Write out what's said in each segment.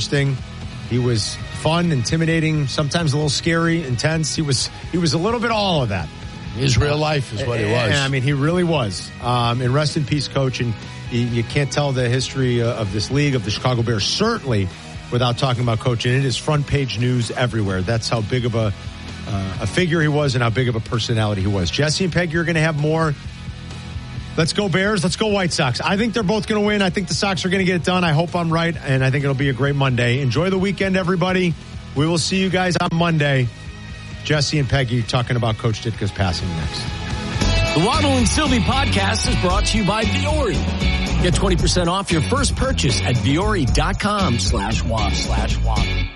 interesting. He was fun, intimidating, sometimes a little scary, intense. He was a little bit all of that. His real life is what he was. I mean, he really was. And rest in peace, Coach. And you can't tell the history of this league, of the Chicago Bears, certainly without talking about Coach. And it is front page news everywhere. That's how big of a figure he was and how big of a personality he was. Jesse and Peggy are going to have more. Let's go Bears. Let's go White Sox. I think they're both going to win. I think the Sox are going to get it done. I hope I'm right, and I think it'll be a great Monday. Enjoy the weekend, everybody. We will see you guys on Monday. Jesse and Peggy talking about Coach Ditka's passing next. The Waddle and Sylvie podcast is brought to you by Viore. Get 20% off your first purchase at Viore.com/waddle.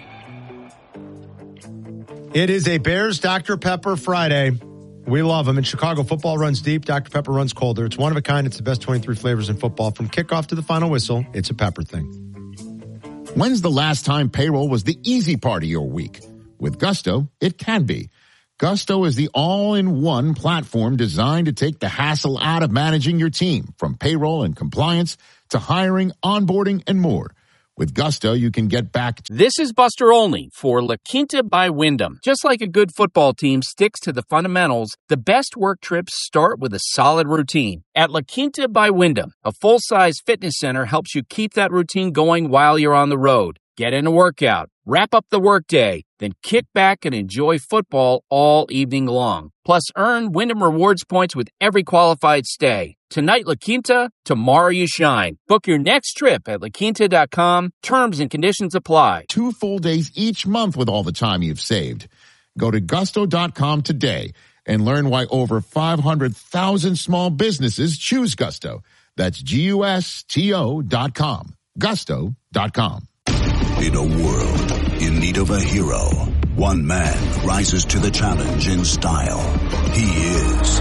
It is a Bears Dr. Pepper Friday. We love them. And Chicago football runs deep. Dr. Pepper runs colder. It's one of a kind. It's the best 23 flavors in football. From kickoff to the final whistle, it's a Pepper thing. When's the last time payroll was the easy part of your week? With Gusto, it can be. Gusto is the all-in-one platform designed to take the hassle out of managing your team, from payroll and compliance to hiring, onboarding, and more. With Gusto, you can get back to... This is Buster Olney for La Quinta by Wyndham. Just like a good football team sticks to the fundamentals, the best work trips start with a solid routine. At La Quinta by Wyndham, a full-size fitness center helps you keep that routine going while you're on the road. Get in a workout, wrap up the workday, then kick back and enjoy football all evening long. Plus, earn Wyndham Rewards points with every qualified stay. Tonight, La Quinta, tomorrow you shine. Book your next trip at LaQuinta.com. Terms and conditions apply. 2 full days each month with all the time you've saved. Go to Gusto.com today and learn why over 500,000 small businesses choose Gusto. That's Gusto.com. Gusto.com. In a world in need of a hero, one man rises to the challenge in style. He is...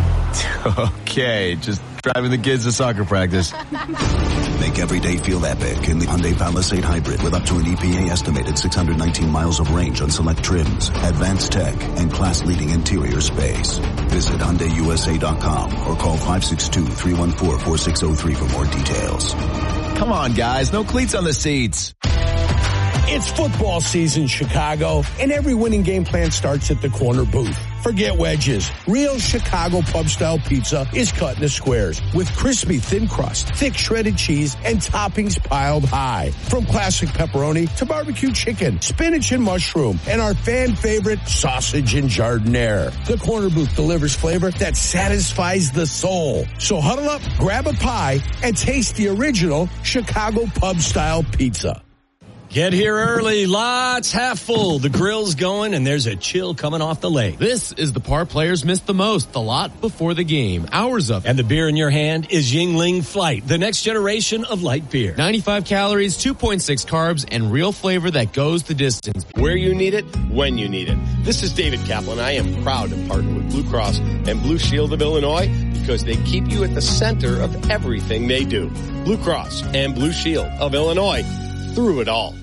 Okay, just driving the kids to soccer practice. Make every day feel epic in the Hyundai Palisade Hybrid with up to an EPA estimated 619 miles of range on select trims, advanced tech, and class-leading interior space. Visit HyundaiUSA.com or call 562-314-4603 for more details. Come on, guys, no cleats on the seats. It's football season, Chicago, and every winning game plan starts at the corner booth. Forget wedges. Real Chicago pub-style pizza is cut into squares with crispy thin crust, thick shredded cheese, and toppings piled high. From classic pepperoni to barbecue chicken, spinach and mushroom, and our fan favorite sausage and jardiniere. The corner booth delivers flavor that satisfies the soul. So huddle up, grab a pie, and taste the original Chicago pub-style pizza. Get here early, lots half full. The grill's going, and there's a chill coming off the lake. This is the part players miss the most, the lot before the game. Hours of it. And the beer in your hand is Yuengling Flight, the next generation of light beer. 95 calories, 2.6 carbs, and real flavor that goes the distance. Where you need it, when you need it. This is David Kaplan. I am proud to partner with Blue Cross and Blue Shield of Illinois because they keep you at the center of everything they do. Blue Cross and Blue Shield of Illinois. Through it all.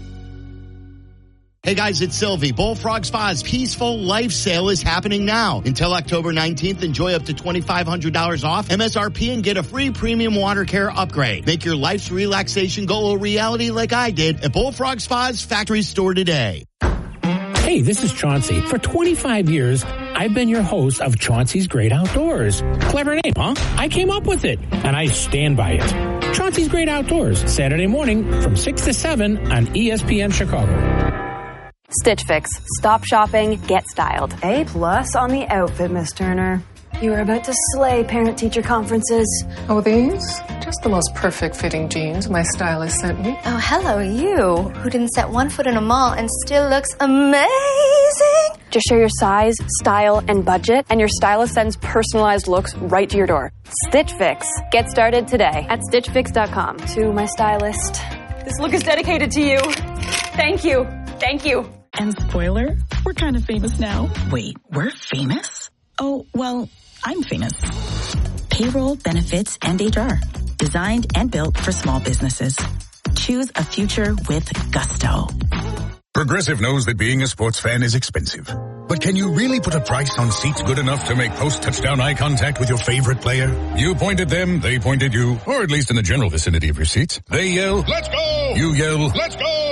Hey guys, it's Sylvie. Bullfrog Spa's Peaceful Life Sale is happening now. Until October 19th, enjoy up to $2,500 off MSRP and get a free premium water care upgrade. Make your life's relaxation goal a reality like I did at Bullfrog Spa's factory store today. Hey, this is Chauncey. For 25 years, I've been your host of Chauncey's Great Outdoors. Clever name, huh? I came up with it, and I stand by it. Chauncey's Great Outdoors, Saturday morning from 6 to 7 on ESPN Chicago. Stitch Fix. Stop shopping, get styled. A+ on the outfit, Miss Turner. You are about to slay parent-teacher conferences. Oh, these? Just the most perfect fitting jeans my stylist sent me. Oh, hello, you, who didn't set one foot in a mall and still looks amazing. Just share your size, style, and budget, and your stylist sends personalized looks right to your door. Stitch Fix. Get started today at StitchFix.com. To my stylist. This look is dedicated to you. Thank you. Thank you. And spoiler, we're kind of famous now. Wait, we're famous? Oh, well, I'm famous. Payroll, benefits, and HR. Designed and built for small businesses. Choose a future with Gusto. Progressive knows that being a sports fan is expensive. But can you really put a price on seats good enough to make post-touchdown eye contact with your favorite player? You point at them, they point at you, or at least in the general vicinity of your seats. They yell, "Let's go!" You yell, "Let's go!"